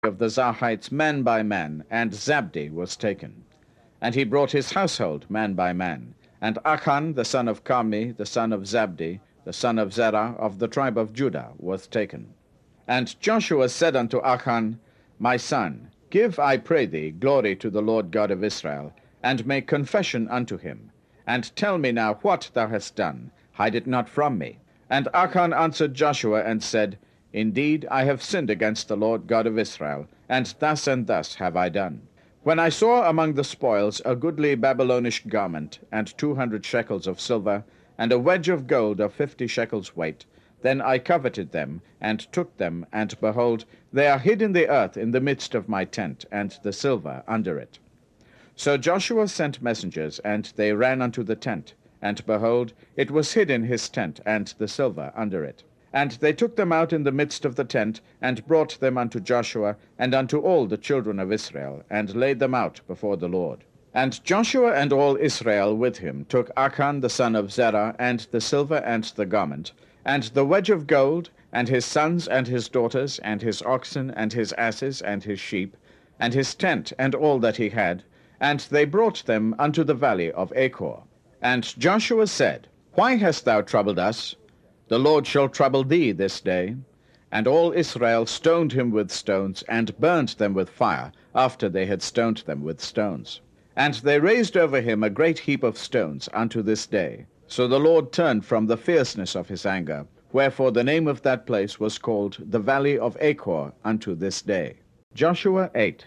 of the Zarhites man by man, and Zabdi was taken. And he brought his household man by man. And Achan, the son of Carmi, the son of Zabdi, the son of Zerah, of the tribe of Judah, was taken. And Joshua said unto Achan, My son, give, I pray thee, glory to the Lord God of Israel, and make confession unto him. And tell me now what thou hast done, hide it not from me. And Achan answered Joshua and said, Indeed, I have sinned against the Lord God of Israel, and thus have I done. When I saw among the spoils a goodly Babylonish garment, and 200 shekels of silver, and a wedge of gold of 50 shekels weight, then I coveted them, and took them, and behold, they are hid in the earth in the midst of my tent, and the silver under it. So Joshua sent messengers, and they ran unto the tent, and behold, it was hid in his tent, and the silver under it. And they took them out in the midst of the tent, and brought them unto Joshua, and unto all the children of Israel, and laid them out before the Lord. And Joshua and all Israel with him took Achan the son of Zerah, and the silver and the garment, and the wedge of gold, and his sons and his daughters, and his oxen, and his asses, and his sheep, and his tent, and all that he had, and they brought them unto the valley of Achor. And Joshua said, Why hast thou troubled us? The Lord shall trouble thee this day. And all Israel stoned him with stones, and burnt them with fire, after they had stoned them with stones. And they raised over him a great heap of stones unto this day. So the Lord turned from the fierceness of his anger, wherefore the name of that place was called the Valley of Achor unto this day. Joshua 8.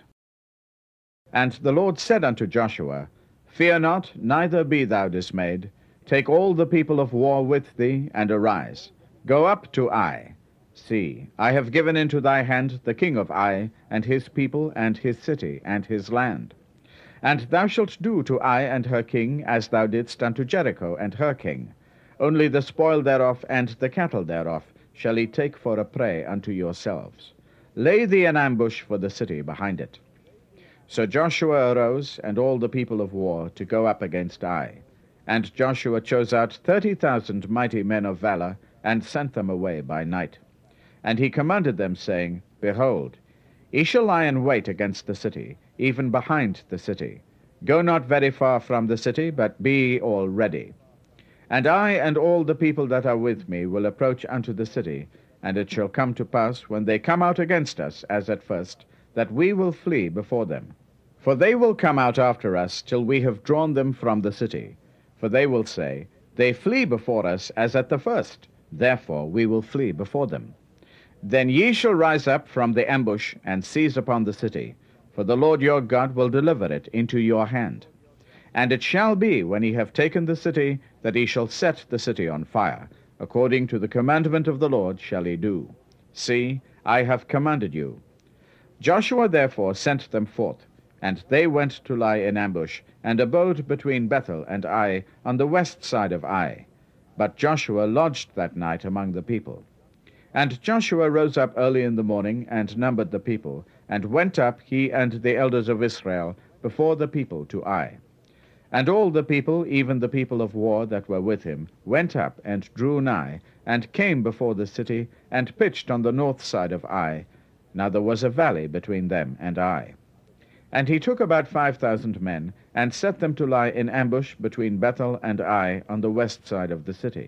And the Lord said unto Joshua, Fear not, neither be thou dismayed. Take all the people of war with thee, and arise. Go up to Ai. See, I have given into thy hand the king of Ai, and his people, and his city, and his land. And thou shalt do to Ai and her king as thou didst unto Jericho and her king. Only the spoil thereof and the cattle thereof shall ye take for a prey unto yourselves. Lay thee an ambush for the city behind it. So Joshua arose, and all the people of war, to go up against Ai. And Joshua chose out 30,000 mighty men of valor, and sent them away by night. And he commanded them, saying, Behold, ye shall lie in wait against the city, even behind the city. Go not very far from the city, but be ye all ready. And I and all the people that are with me will approach unto the city, and it shall come to pass, when they come out against us, as at first, that we will flee before them. For they will come out after us, till we have drawn them from the city. For they will say, They flee before us as at the first, therefore we will flee before them. Then ye shall rise up from the ambush, and seize upon the city, for the Lord your God will deliver it into your hand. And it shall be, when ye have taken the city, that ye shall set the city on fire. According to the commandment of the Lord shall ye do. See, I have commanded you. Joshua therefore sent them forth, and they went to lie in ambush, and abode between Bethel and Ai, on the west side of Ai. But Joshua lodged that night among the people. And Joshua rose up early in the morning, and numbered the people, and went up, he and the elders of Israel, before the people to Ai. And all the people, even the people of war that were with him, went up, and drew nigh, and came before the city, and pitched on the north side of Ai. Now there was a valley between them and Ai. And he took about 5,000 men, and set them to lie in ambush between Bethel and Ai, on the west side of the city.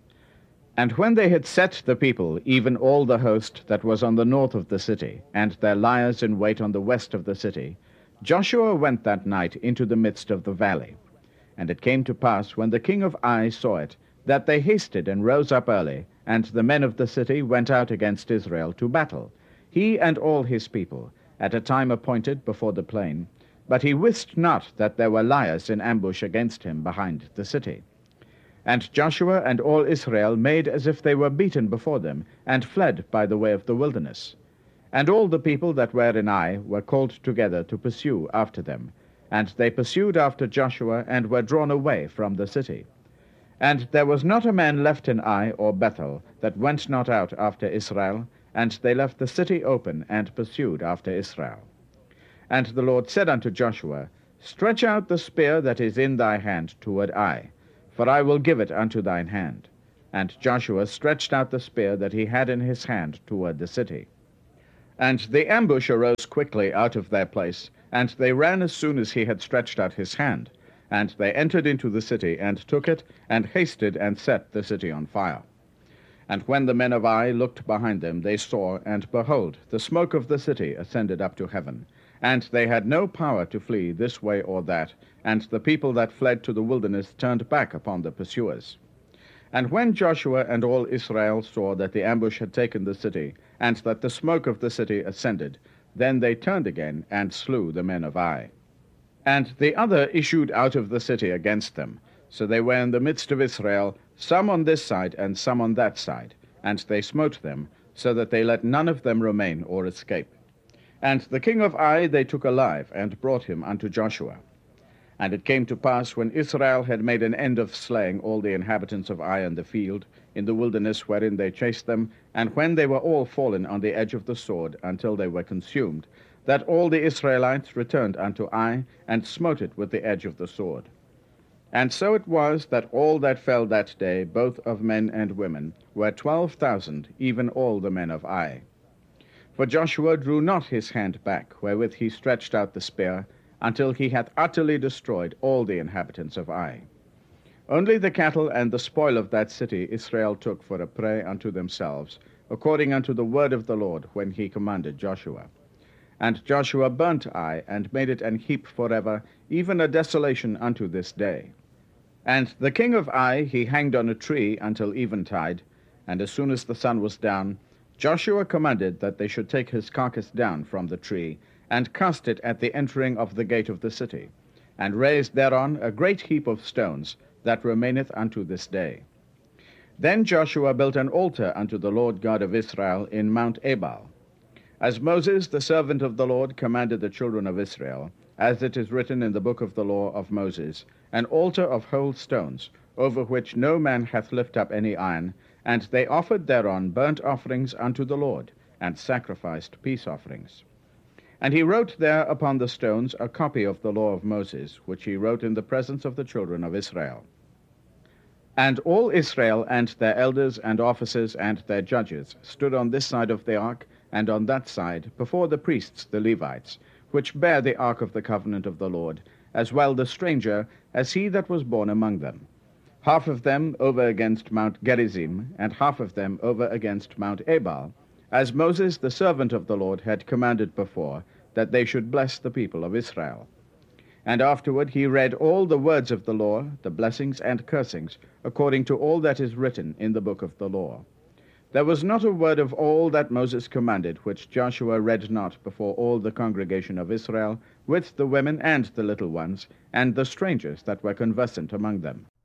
And when they had set the people, even all the host that was on the north of the city, and their liers in wait on the west of the city, Joshua went that night into the midst of the valley. And it came to pass, when the king of Ai saw it, that they hasted and rose up early, and the men of the city went out against Israel to battle, he and all his people, at a time appointed before the plain. But he wist not that there were liers in ambush against him behind the city. And Joshua and all Israel made as if they were beaten before them, and fled by the way of the wilderness. And all the people that were in Ai were called together to pursue after them. And they pursued after Joshua, and were drawn away from the city. And there was not a man left in Ai or Bethel that went not out after Israel, and they left the city open, and pursued after Israel. And the Lord said unto Joshua, Stretch out the spear that is in thy hand toward Ai, for I will give it unto thine hand. And Joshua stretched out the spear that he had in his hand toward the city. And the ambush arose quickly out of their place, and they ran as soon as he had stretched out his hand. And they entered into the city, and took it, and hasted and set the city on fire. And when the men of Ai looked behind them, they saw, and behold, the smoke of the city ascended up to heaven. And they had no power to flee this way or that, and the people that fled to the wilderness turned back upon the pursuers. And when Joshua and all Israel saw that the ambush had taken the city, and that the smoke of the city ascended, then they turned again, and slew the men of Ai. And the other issued out of the city against them. So they were in the midst of Israel, some on this side and some on that side, and they smote them, so that they let none of them remain or escape. And the king of Ai they took alive, and brought him unto Joshua. And it came to pass, when Israel had made an end of slaying all the inhabitants of Ai in the field, in the wilderness wherein they chased them, and when they were all fallen on the edge of the sword, until they were consumed, that all the Israelites returned unto Ai, and smote it with the edge of the sword. And so it was that all that fell that day, both of men and women, were 12,000, even all the men of Ai. For Joshua drew not his hand back, wherewith he stretched out the spear, until he hath utterly destroyed all the inhabitants of Ai. Only the cattle and the spoil of that city Israel took for a prey unto themselves, according unto the word of the Lord, when he commanded Joshua. And Joshua burnt Ai, and made it an heap forever, even a desolation unto this day. And the king of Ai he hanged on a tree until eventide, and as soon as the sun was down, Joshua commanded that they should take his carcass down from the tree, and cast it at the entering of the gate of the city, and raised thereon a great heap of stones, that remaineth unto this day. Then Joshua built an altar unto the Lord God of Israel in Mount Ebal, as Moses the servant of the Lord commanded the children of Israel, as it is written in the book of the law of Moses, an altar of whole stones, over which no man hath lifted up any iron, and they offered thereon burnt offerings unto the Lord, and sacrificed peace offerings. And he wrote there upon the stones a copy of the law of Moses, which he wrote in the presence of the children of Israel. And all Israel and their elders and officers and their judges stood on this side of the ark, and on that side, before the priests the Levites, which bear the ark of the covenant of the Lord, as well the stranger as he that was born among them. Half of them over against Mount Gerizim, and half of them over against Mount Ebal, as Moses the servant of the Lord had commanded before, that they should bless the people of Israel. And afterward he read all the words of the law, the blessings and cursings, according to all that is written in the book of the law. There was not a word of all that Moses commanded which Joshua read not before all the congregation of Israel, with the women and the little ones, and the strangers that were conversant among them.